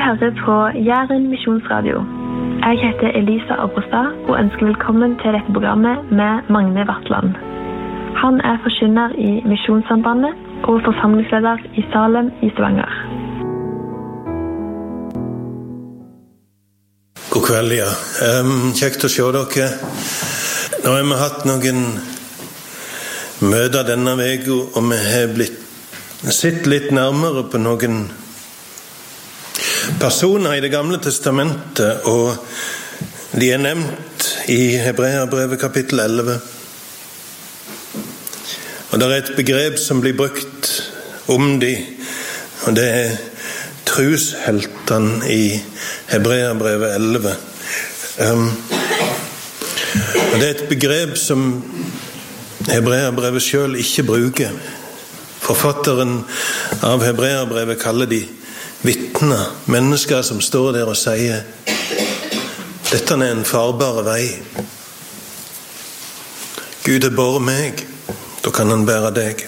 hører på Jæren Misjonsradio. Jeg heter Elisa Abrostad og ønsker velkommen til dette programmet med Magne Vatland. Han forkynner i Misjonssambandet og forsamlingsleder i Salem i Stavanger. God kveld, ja. Kjekt å se dere. Nå har vi hatt noen møter denne veka, og vi har sett litt nærmere på noen personer i det gamle testamentet, og de nevnt i Hebreerbrevet kapittel 11. Og det et begrep som blir brukt om de, og det trusheltene i Hebreerbrevet 11. Og det et begrep som Hebreerbrevet selv ikke bruker. Forfatteren av Hebreerbrevet kaller de vittner, mennesker som står der og sier dette en farbare vei. Gud båret meg, da kan han bære deg.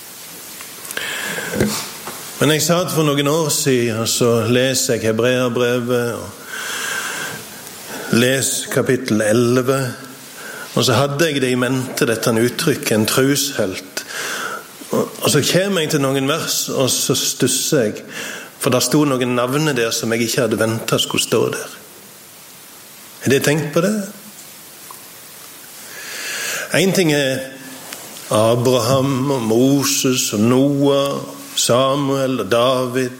Men jeg satt for noen år siden, så leser jeg Hebreerbrevet og les kapittel 11, og så hadde jeg det i mente, dette uttrykk, en trushelt. Og så kommer jeg til noen vers, og så stusser jeg, for der stod noen navne der som jeg ikke hadde ventet skulle stå der. Har dere tenkt på det? En ting Abraham og Moses og Noah, Samuel og David.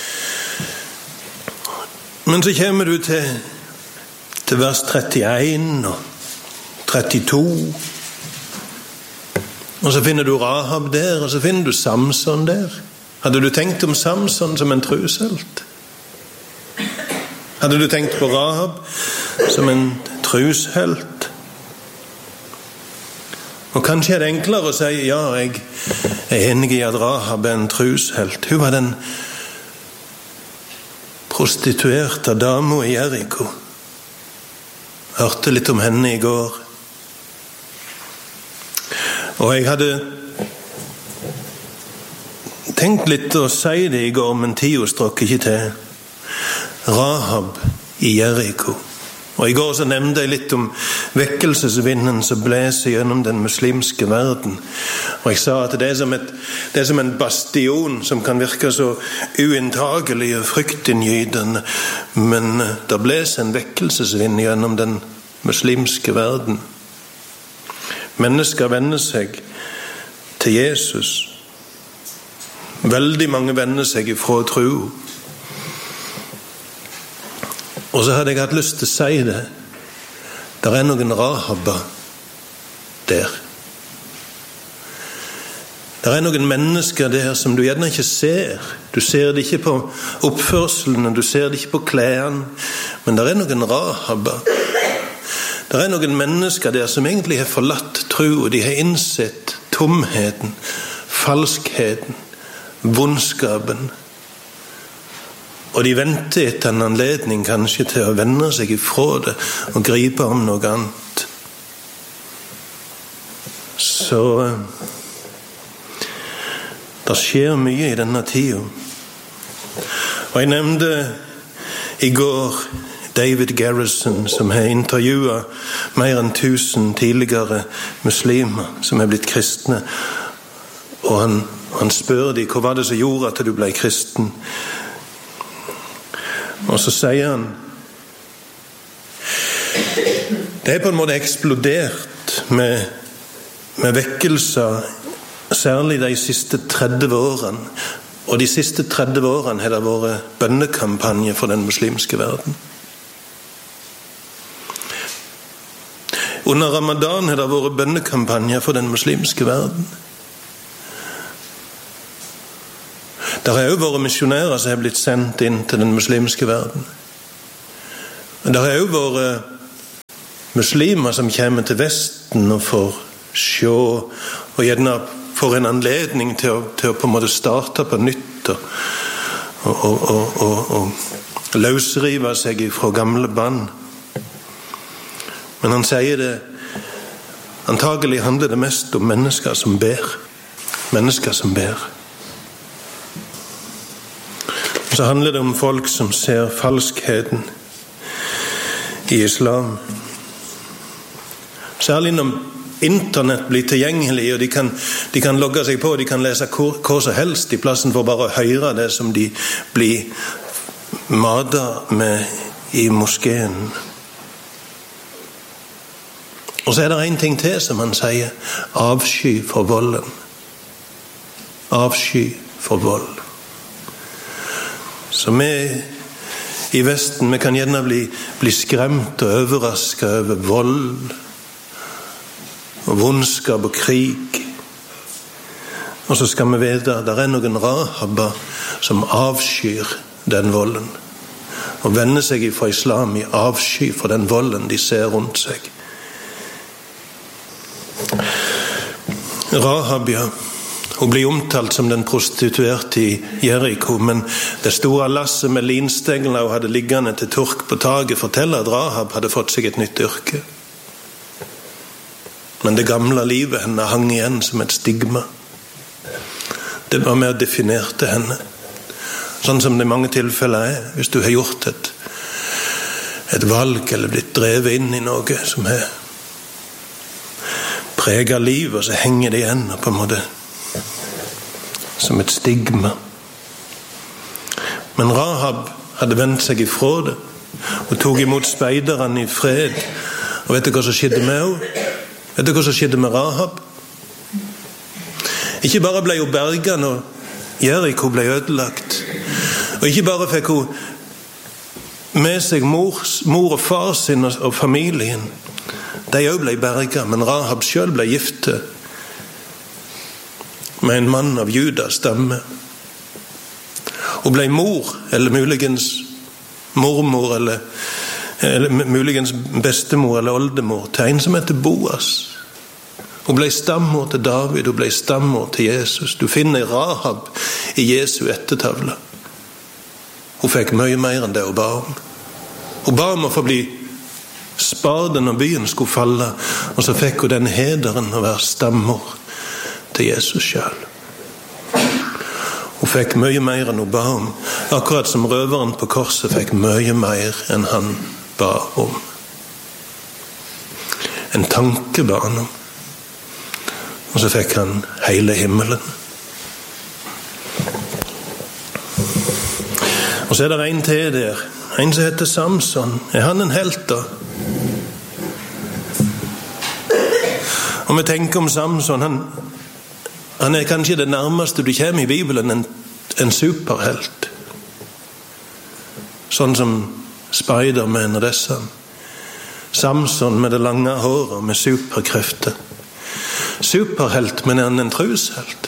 Men så kommer du til vers 31 og 32. Og så finner du Rahab der, og så finner du Samson der. Hadde du tenkt om Samson som en trushelt? Hadde du tenkt på Rahab som en trushelt? Og kanskje det enklere å si, ja, jeg enig i at Rahab en trushelt. Hun var den prostituerte dama i Jericho. Hørte litt om henne i går. Og jeg hadde tenkt litt å si det i går, men tiden strakk ikke til. Rahab i Jericho. Og i går så nevnte jeg litt om vekkelsesvinden som blæser gjennom den muslimske verden. Og jeg sa at det som en bastion som kan virke så uinntagelig og fryktinngytende, men det blæser en vekkelsesvind gjennom den muslimske verden. Mennesker vender seg til Jesus. Veldig mange vender seg ifra tro. Og så hadde jeg hatt lyst til å si det. Der noen Rahaber der. Der noen mennesker der som du gjerne ikke ser. Du ser det ikke på oppførselen, du ser det ikke på klærne, men der noen Rahaber. Der noen mennesker der som egentlig har forlatt tro, og de har innsett tomheten, falskheten, vondskapen. Og de venter etter en anledning kanskje til å vende seg ifra det og gripe om noe annet. Så det skjer mye i denne tiden. Og jeg nevnte i går David Garrison, som har intervjuet mer enn 1000 tidligere muslimer som er blitt kristne. Og han spør dem, hva var det som gjorde at du ble kristen? Og så sier han, det på en måte eksplodert med vekkelser, særlig de siste 30 årene. Og de siste 30 årene har det vært bønnekampanje for den muslimske verden. Under Ramadan har det vært bønnekampanje for den muslimske verden. Det har også vært misjonærer som har blitt sendt inn til den muslimske verden. Men det har også vært muslimer som kommer til Vesten og får se, og gjerne får en anledning til å på en måte starte på nytt og løsrive seg fra gamle bånd. Men han sier det, antagelig handler det mest om mennesker som ber. Mennesker som ber. Så handler det om folk som ser falskheten i islam. Særlig når internett blir tilgjengelig, og de kan logge seg på, de kan lese hva som helst i plassen for bare å høre det som de blir matet med i moskeen. Og så er det en ting til som han sier: avsky for volden. Avsky for vold. Så vi i Vesten, vi kan gjerne bli skremt og overrasket over vold og vondskap og krig. Og så skal vi vite at det er noen rahabber som avskyr den volden, og vender seg fra islam i avsky for den volden de ser rundt seg. Rahab, ja, hun blir omtalt som den prostituerte i Jeriko, men det store lasset med linstengler hun hadde liggende til tørk på taket forteller at Rahab hadde fått seg et nytt yrke. Men det gamle livet henne hang igjen som et stigma. Det var mer definerte henne. Sånn som det i mange tilfeller er, hvis du har gjort et valg eller blitt drevet inn i noe som har preget livet, og så henger det igjen på en måte som et stigma. Men Rahab hadde vendt seg ifra det og tok imot speiderne i fred. Og vet du hva som skjedde med henne? Vet du hva som skjedde med Rahab? Ikke bare ble hun berget når Jeriko ble ødelagt, og ikke bare fikk hun med seg mor og far sin og familien. De også ble berget, men Rahab selv ble gifte med en mann av Judas stamme. Hun ble mor, eller muligens mormor, eller muligens bestemor eller oldemor til en som heter Boas. Hun ble stammor til David, hun ble stammor til Jesus. Du finner Rahab i Jesu ettertavle. Hun fikk mye mer enn det hun ba om. Hun ba om å få bli spaden når byen skulle falle, og så fikk hun den hederen å være stammor til Jesus selv. Hun fikk mye mer enn hun ba om, akkurat som røveren på korset fikk mye mer enn han ba om. En tanke ba han om, og så fikk han hele himmelen. Og så er det en til der, en som heter Samson. Er han en helt da? Og vi tenker om Samson, han er kanskje det nærmeste du kommer i Bibelen en superhelt. Sånn som Spiderman og disse. Samson med det lange håret med superkrefter. Superhelt, men er han en trushelt?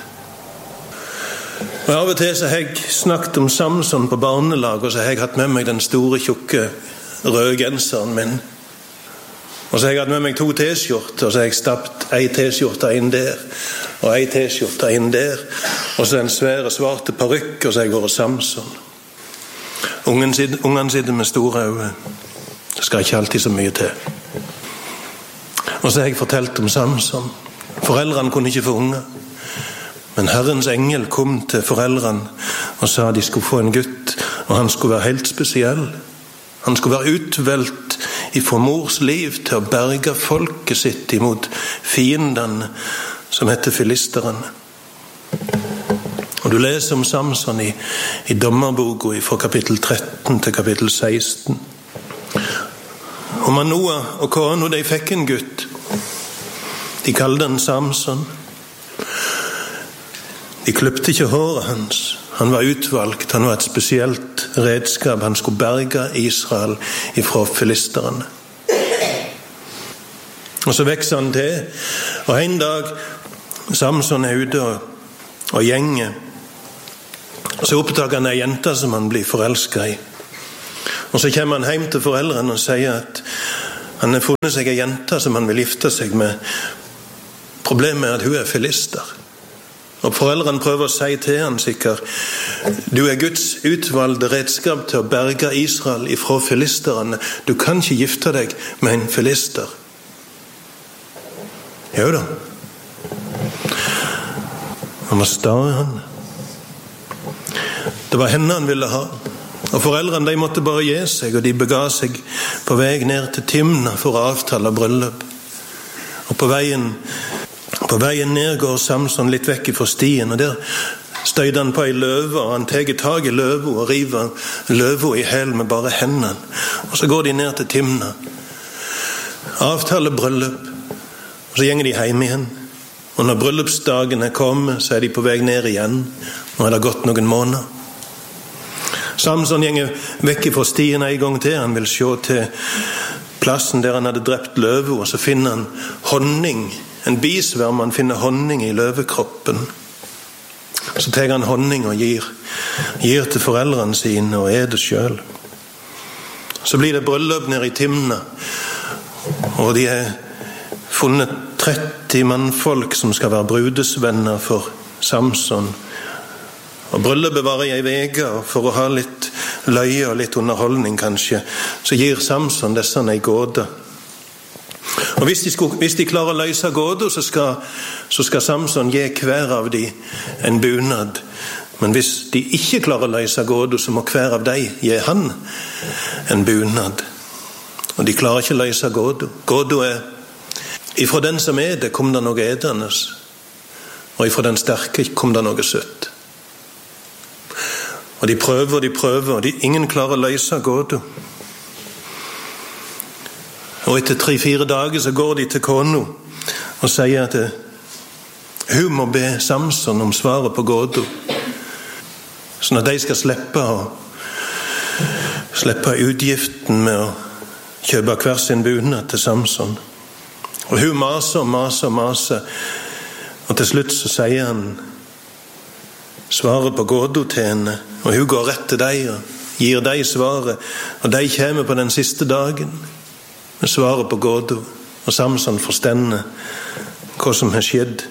Og av og til så har jeg snakket om Samson på barnelag, og så har jeg hatt med meg den store, tjukke, røde genseren min. Og så har jeg hatt med meg 2 t-skjorter, og så har jeg stappet en t-skjorte inn der, og en t-skjorte inn der, og så en svære svarte parykk, og så har jeg vært Samson. Ungene sitter med store øyne. Det skal ikke alltid så mye til. Og så har jeg fortalt om Samson. Foreldrene kunne ikke få unger, men Herrens engel kom til foreldrene og sa de skulle få en gutt, og han skulle være helt spesiell. Han skulle være utvalgt ifra mors liv til å berge folket sitt imot fiendene som heter filisterne. Og du leser om Samson i Dommerboka fra kapittel 13 til kapittel 16. Og Manoa og kona, de fikk en gutt. De kalte han Samson. De kløpte ikke håret hans. Han var utvalgt, han var et spesielt redskap. Han skulle berge Israel ifra filisterne. Og så vekser han til, og en dag Samson er ute og gjenger, så oppdager han en jente som han blir forelsket i. Og så kommer han hjem til foreldrene og sier at han har funnet seg en jente som han vil gifte seg med. Problemet er at hun er filister. Og foreldrene prøver å si til han sikkert: du er Guds utvalgte redskap til å berge Israel ifra filisterne. Du kan ikke gifte deg med en filister. Jo da. Han var sta, han. Det var henne han ville ha. Og foreldrene de måtte bare gi seg, og de bega seg på vei ned til Timna for å avtale bryllup. Og på veien ned går Samson litt vekk fra stien, og der støyde han på ei løve, og han teger tag i løva og river løva i hæl med bare hendene. Og så går de ned til Timna, avtaler bryllup, og så gjenger de hjem igjen. Og når bryllupsdagen er kommet, så er de på vei ned igjen. Nå er det gått noen måneder. Samson gjenger vekk fra stien en gang til. Han vil se til plassen der han hadde drept løve, og så finner han honning, en bisverm. Han finner honning i løvekroppen. Så tar han honning og gir til foreldrene sine og det selv. Så blir det bryllup nede i Timna, og de har funnet 30 mannfolk som skal være brudesvenner for Samson. Og bryllupet varer i en uke, og for å ha litt løye og litt underholdning kanskje, så gir Samson disse en gåte. Og hvis de klarer å løse gåten, så skal Samson gi hver av de en bunad. Men hvis de ikke klarer å løse gåten, så må hver av de gi han en bunad. Og de klarer ikke å løse gåten. Gåten er: ifra den som er det, kom det noe edende, og ifra den sterke kom det noe søtt. Og de prøver, og ingen klarer å løse gåten. Og etter 3-4 dager så går de til kona og sier at hun må be Samson om svaret på gåten, sånn at de skal slippe utgiften med å kjøpe hver sin bunad til Samson. Og hun maser, og til slutt så sier han svaret på gåten til henne, og hun går rett til deg og gir deg svaret, og de kommer på den siste dagen med svaret på gåten, og Samson forstender hva som har skjedd,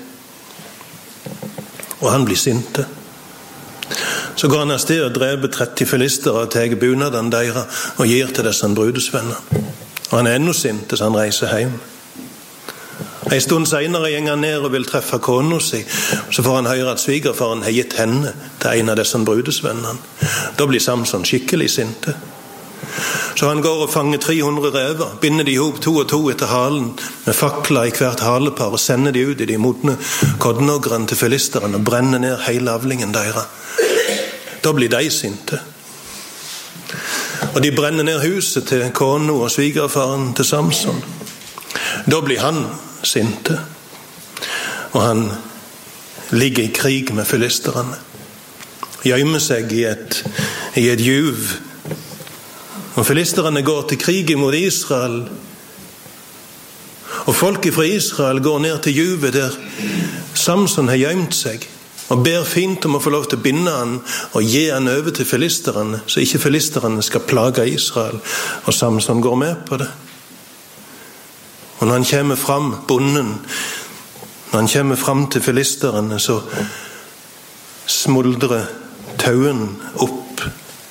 og han blir sinte. Så går han av sted og dreper 30 filistere og tar bunadene deres og gir til disse brudesvenner. Og han er ennå sinte, så han reiser hjem. En stund senere gjenger han ned og vil treffe kona si, så får han høre at svigerfaren har gitt henne til en av disse brudesvennene. Da blir Samson skikkelig sinte. Så han går og fanger 300 rever, binder de ihop 2 og 2 etter halen, med fakler i hvert halepar, og sender de ut i de modne kodnogrene til filisterne og brenner ned hele avlingen deres. Da blir de sinte. Og de brenner ned huset til kona og svigerfaren til Samson. Da blir han sinte, og han ligger i krig med filisterne, gjemmer seg i et juv. Og filisterne går til krig mot Israel, og folket fra Israel går ned til juvet der Samson har gjemt seg, og ber fint om å få lov til å binde han og gi han over til filisterne, så ikke filisterne skal plage Israel. Og Samson går med på det. Og når han kommer fram, bonden, når han kommer fram til filisterne, så smuldrer tauen opp.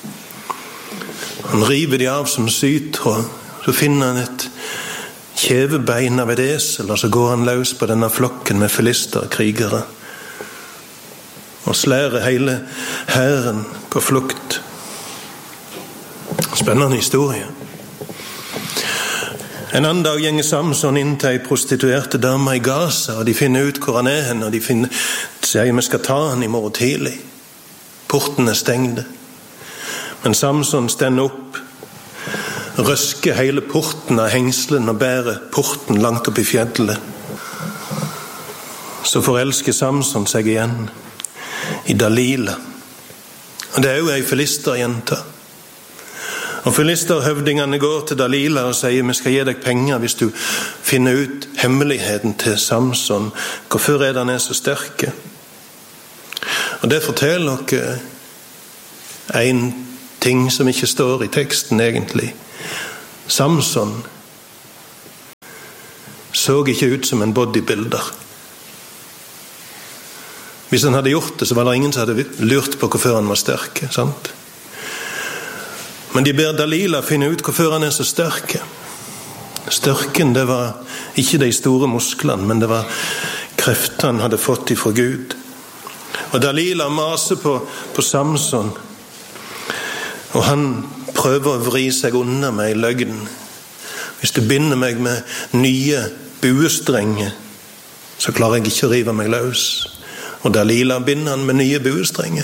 Han river de av som sytråd, så finner han et kjevebein av et esel, og så går han løs på denne flokken med filisterkrigere og slærer hele hæren på flukt. Spennende historie. En annen dag gjenger Samson inn til en prostituerte dame i Gaza, og de finner ut hvor han er henne, og de sier vi skal ta han i morgen tidlig. Porten er stengde. Men Samson stender opp, røsker hele porten av hengselen og bærer porten langt opp i fjellet. Så forelsker Samson seg igjen i Dalila. Og det er jo ei filisterjente. Og filisterhøvdingene går til Dalila og sier vi skal gi deg penger hvis du finner ut hemmeligheten til Samson. Hvorfor er han så sterke? Og det forteller dere en ting som ikke står i teksten egentlig. Samson så ikke ut som en bodybuilder. Hvis han hadde gjort det, så var det ingen som hadde lurt på hvorfor han var sterk, sant? Men de ber Dalila finne ut hvorfor han så sterk. Styrken, det var ikke de store musklene, men det var krefter han hadde fått ifra Gud. Og Dalila maser på Samson Og han prøver å vri seg unna meg i løgn. Hvis du binder meg med nye buestrenger, så klarer jeg ikke å rive meg løs. Og Dalila binder han med nye buestrenger.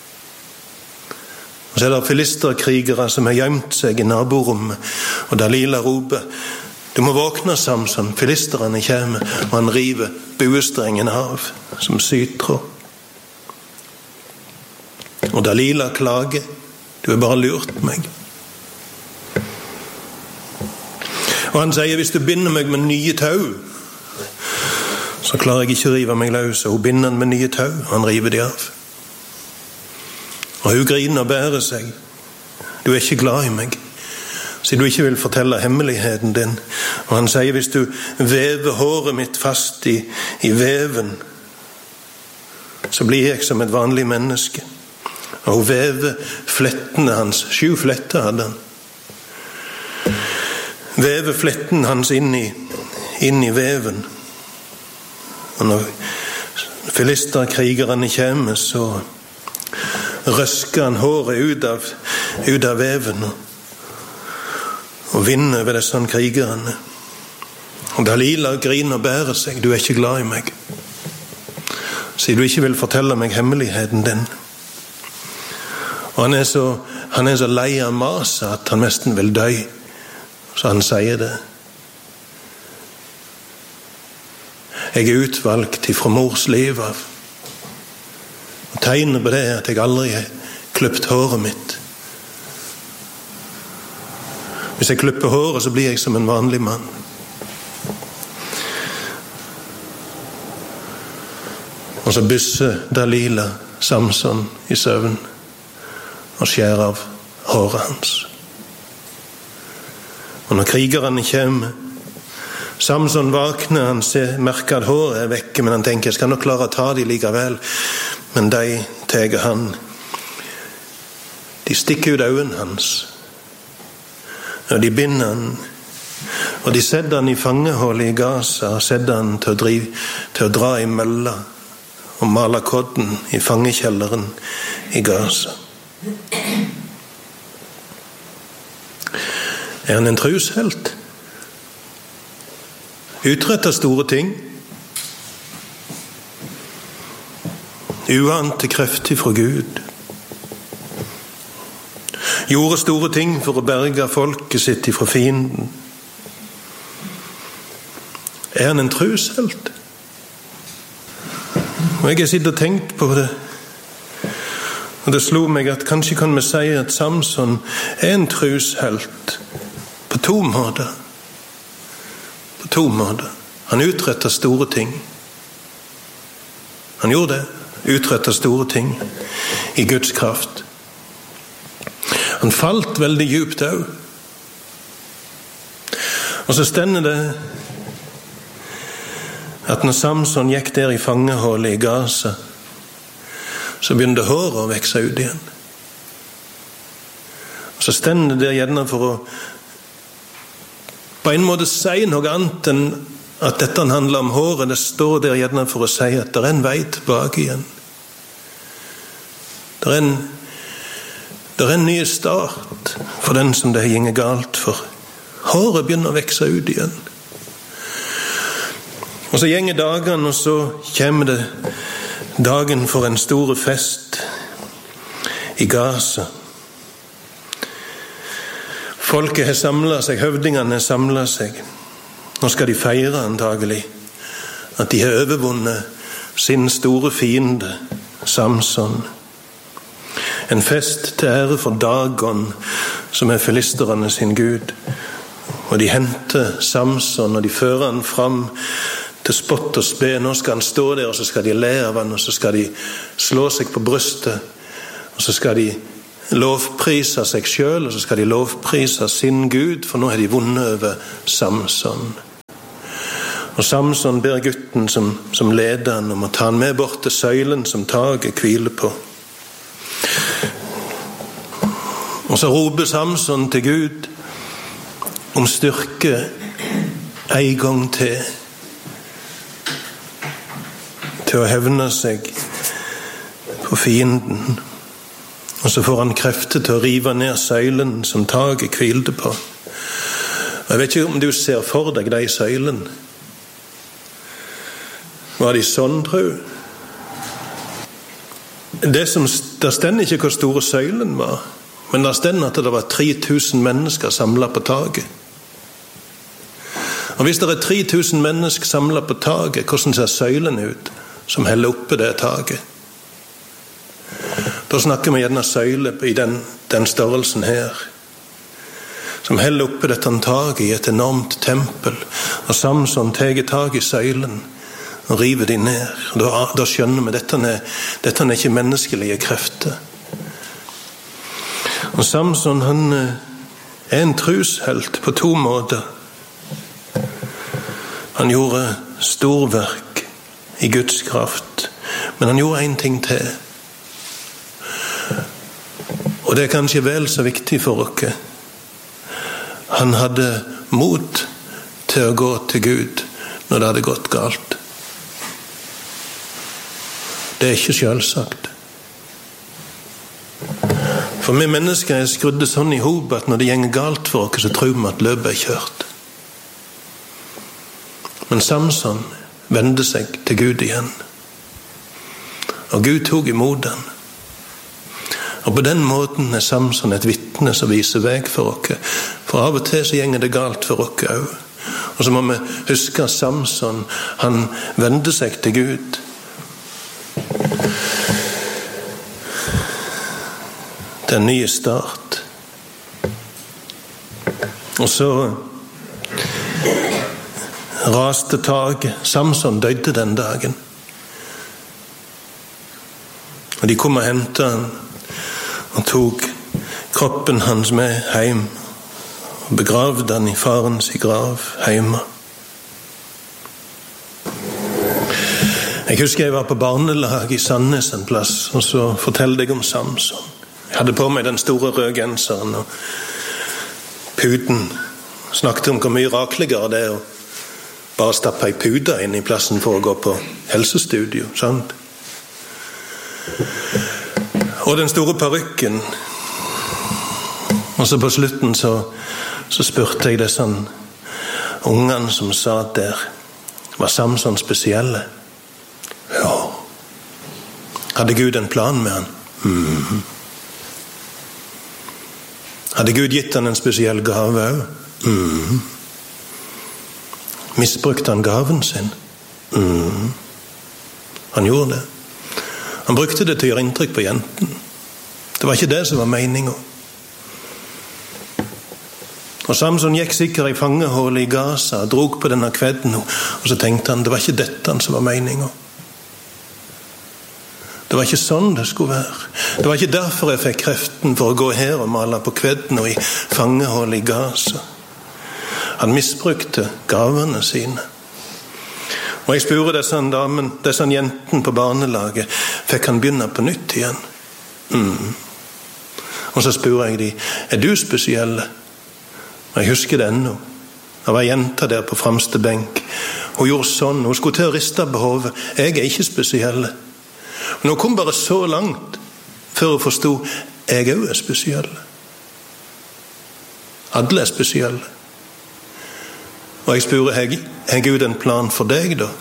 Og så det filisterkrigere som har gjemt seg i naborommet, og Dalila roper: du må våkne, Samson, filisterne kommer. Og han river buestrengen av som sytråd. Og Dalila klager: du har bare lurt meg. Og han sier: hvis du binder meg med nye tau, så klarer jeg ikke å rive meg løs. Og hun binder han med nye tau, og han river de av. Og hun griner og bærer seg: du er ikke glad i meg, siden du ikke vil fortelle hemmeligheten din. Og han sier: hvis du vever håret mitt fast i veven, så blir jeg som et vanlig menneske. Og hun vever flettene hans. 7 fletter hadde han. Vever fletten hans inn i veven. Og når filisterkrigerne kommer, så røsker han håret ut av veven og vinner over disse krigerne. Og Dalila griner og bærer seg: du er ikke glad i meg, siden du ikke vil fortelle meg hemmeligheten din. Og han er så lei av maset at han nesten vil dø. Så han sier det: jeg er utvalgt ifra mors liv av. Og tegnet på det er at jeg aldri har klippet håret mitt. Hvis jeg klipper håret, så blir jeg som en vanlig mann. Og så bysser Dalila Samson i søvn og skjærer av håret hans. Og når krigerne kommer, Samson vakner, han merker at håret er vekke, men han tenker: jeg skal nok klare å ta de likevel. Men de teger han. De stikker ut øynene hans, og de binder han, og de setter han i fangehullet i Gaza, og setter han til å dra i mølla og male kodden i fangekjelleren i Gaza. Er han en trushelt? Utretter store ting. Uante krefter fra Gud. Gjorde store ting for å berge folket sitt ifra fienden. Er han en trushelt? Og jeg har sittet og tenkt på det, og det slo meg at kanskje kan vi si at Samson er en trushelt på 2 måter. På 2 måter. Han utretter store ting. Han gjorde det. Utretter store ting i Guds kraft. Han falt veldig djupt også. Og så stender det at når Samson gikk der i fangehullet i Gaza, så begynte håret å vekse ut igjen. Og så stender det der gjerne for å på en måte si noe annet enn at dette handler om håret. Det står der gjerne for å si at det er en vei tilbake igjen. Det er en ny start for den som det gjenger galt for. Håret begynner å vekse ut igjen. Og så gjenger dagen, og så kommer det dagen for en stor fest i Gaza. Folket har samlet seg, høvdingene har samlet seg. Nå skal de feire antagelig at de har overvunnet sin store fiende, Samson. En fest til ære for Dagon, som er filisterne sin gud. Og de henter Samson, og de fører han fram til spott og spe. Nå skal han stå der, og så skal de le av han, og så skal de slå seg på brystet, og så skal de lovprise seg selv, og så skal de lovprise sin Gud, for nå har de vunnet over Samson. Og Samson ber gutten som leder han om å ta han med bort til søylen som taget hviler på. Og så roper Samson til Gud om styrke en gang til å hevne seg på fienden. Og så får han krefter til å rive ned søylen som taket hvilte på. Og jeg vet ikke om du ser for deg de søylen. Var de sånn, tror du? Der stender ikke hvor store søylen var, men der stender at det var 3000 mennesker samlet på taket. Og hvis det er 3000 mennesker samlet på taket, hvordan ser søylen ut som heller oppe det taket? Da snakker vi gjerne søyle i den størrelsen her, som heller oppe dette taket i et enormt tempel, og Samson teger tag i søylen og river de ned. Da skjønner vi dette er ikke menneskelige krefter. Og Samson, han er en trushelt på 2 måter. Han gjorde storverk i Guds kraft, men han gjorde en ting til. Og det er kanskje vel så viktig for oss. Han hadde mot til å gå til Gud når det hadde gått galt. Det er ikke selvsagt. For vi mennesker er skrudd sånn i hop at når det gjenger galt for oss, så tror vi at løpet er kjørt. Men Samson vendte seg til Gud igjen. Og Gud tok imot han. Og på den måten er Samson et vittne som viser vei for oss. For av og til så gjenger det galt for oss også. Og så må vi huske at Samson, han vendte seg til Gud. Det er en ny start. Og så raste taket. Samson døde den dagen. Og de kom og hentet han og tok kroppen hans med hjem og begravde han i farens grav hjemme. Jeg husker jeg var på barnelag i Sandnes en plass, og så fortalte jeg om Samson. Jeg hadde på meg den store røde genseren og puden. Snakket om hvor mye rakligere det er å bare stappe ei pude inn i plassen for å gå på helsestudio, sant? Og den store parykken. Og så på slutten så spurte jeg disse ungene som satt der, var Samson spesielle? Ja. Hadde Gud en plan med han? Mhm. Hadde Gud gitt han en spesiell gave også? Mhm. Misbrukte han gaven sin? Mhm. Han gjorde det. Han brukte det til å gjøre inntrykk på jenten. Det var ikke det som var meningen. Og Samson gikk sikkert i fangehålet i Gaza og drog på denne kvedden, og så tenkte han, det var ikke dette som var meningen. Det var ikke sånn det skulle være. Det var ikke derfor jeg fikk kreften for å gå her og male på kvedden og i fangehålet i Gaza. Han misbrukte gavene sine. Og jeg spurte disse jentene på barnelaget, fikk han begynne på nytt igjen? Mhm. Og så spurte jeg de, er du spesielle? Og jeg husker det ennå. Det var en jente der på fremste benk. Hun gjorde sånn, hun skulle til å riste på hodet. Jeg er ikke spesielle. Men hun kom bare så langt før hun forstod, jeg også er spesielle. Alle er spesielle. Og jeg spurte, har Gud en plan for deg da?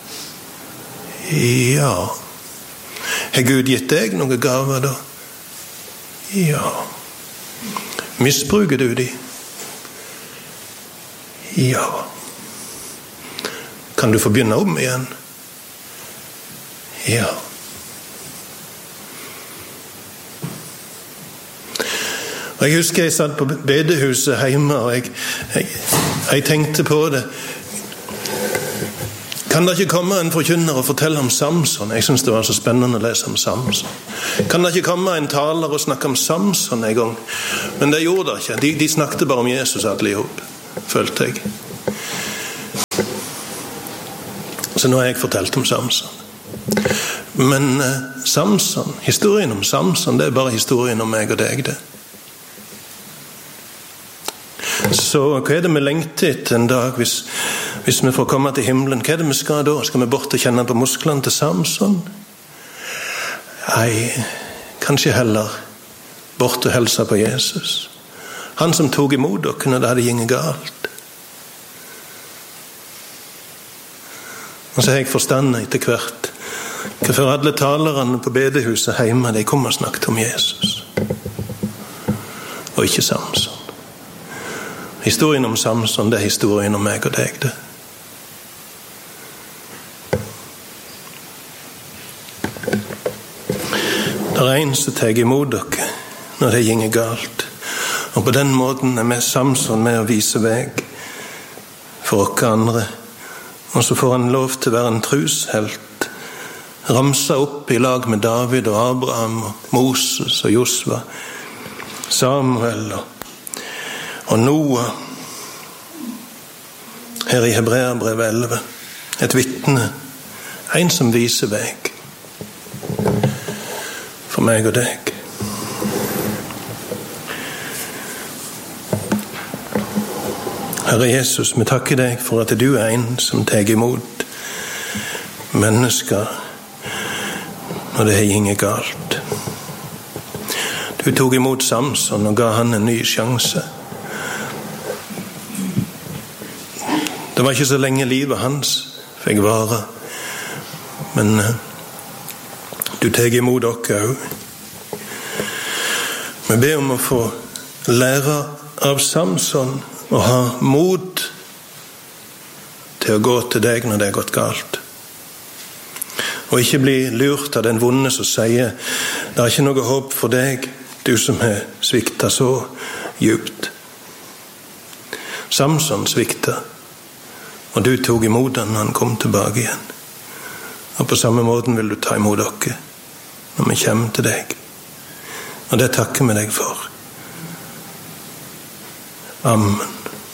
Ja. Har Gud gitt deg noen gaver da? Ja. Misbruker du de? Ja. Kan du få begynne om igjen? Ja. Og jeg husker jeg satt på bedehuset hjemme, og jeg tenkte på det. Kan det ikke komme en forkynner og fortelle om Samson? Jeg synes det var så spennende å lese om Samson. Kan det ikke komme en taler og snakke om Samson en gang? Men det gjorde det ikke. De snakket bare om Jesus alle i hop, følte jeg. Så nå har jeg fortalt om Samson. Men Samson, historien om Samson, det er bare historien om meg og deg, det. Så hva er det vi lengter etter en dag hvis vi får komme til himmelen? Hva er det vi skal da? Skal vi bort og kjenne på musklene til Samson? Nei, kanskje heller bort og helsa på Jesus. Han som tok imot dere når det hadde gjengt galt. Og så har jeg forstandet etter hvert hvorfor alle talerne på bedehuset hjemme, de kom og snakket om Jesus. Og ikke Samson. Historien om Samson, det er historien om meg og deg, det. Det er en som tar imot dere når det gjenger galt. Og på den måten er vi Samson med å vise veg for oss andre. Og så får han lov til å være en trushelt. Ramsa opp i lag med David og Abraham og Moses og Josva, Samuel og Noah. Her i Hebreerbrevet 11. Et vitne. En som viser veg. For meg og deg. Herre Jesus, vi takker deg for at du er en som tar imot mennesker når det har gjengt galt. Du tok imot Samson og ga han en ny sjanse. Det var ikke så lenge livet hans fikk vare, men du tar imot dere også. Vi ber om å få lære av Samson og ha mod til å gå til deg når det er gått galt. Og ikke bli lurt av den vonde som sier det er ikke noe håp for deg, du som har sviktet så djupt. Samson sviktet, og du tok imot han når han kom tilbake igjen. Og på samme måten vil du ta imot dere når vi kommer til deg. Og det takker vi deg for. Amen.